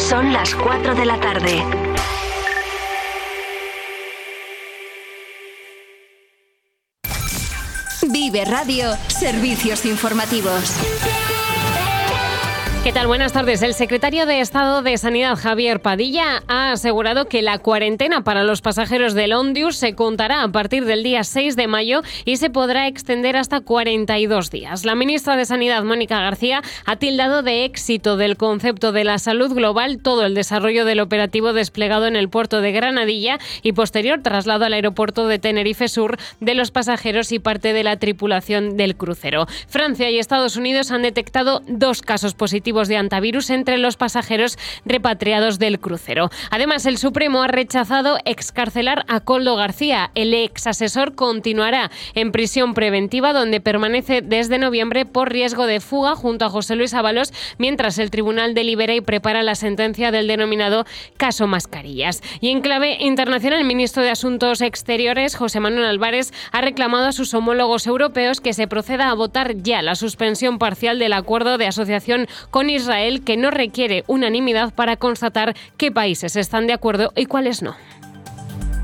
Son las 4 de la tarde. Vive Radio, servicios informativos. ¿Qué tal? Buenas tardes. El secretario de Estado de Sanidad, Javier Padilla, ha asegurado que la cuarentena para los pasajeros del Ondius se contará a partir del día 6 de mayo y se podrá extender hasta 42 días. La ministra de Sanidad, Mónica García, ha tildado de éxito del concepto de la salud global todo el desarrollo del operativo desplegado en el puerto de Granadilla y posterior traslado al aeropuerto de Tenerife Sur de los pasajeros y parte de la tripulación del crucero. Francia y Estados Unidos han detectado 2 casos positivos de antivirus entre los pasajeros repatriados del crucero. Además, el Supremo ha rechazado excarcelar a Koldo García. El exasesor continuará en prisión preventiva, donde permanece desde noviembre por riesgo de fuga junto a José Luis Ábalos, mientras el tribunal delibera y prepara la sentencia del denominado caso Mascarillas. Y en clave internacional, el ministro de Asuntos Exteriores, José Manuel Álvarez, ha reclamado a sus homólogos europeos que se proceda a votar ya la suspensión parcial del acuerdo de asociación con Israel, que no requiere unanimidad para constatar qué países están de acuerdo y cuáles no.